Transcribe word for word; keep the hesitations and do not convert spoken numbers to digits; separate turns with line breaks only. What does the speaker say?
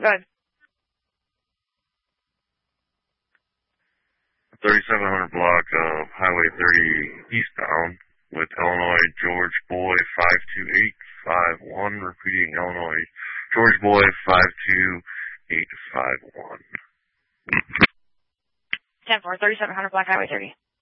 ahead.
thirty-seven hundred block of Highway thirty eastbound with Illinois George Boy five two eight five one, repeating Illinois George Boy five two eight five one.
ten four, thirty-seven hundred block Highway thirty.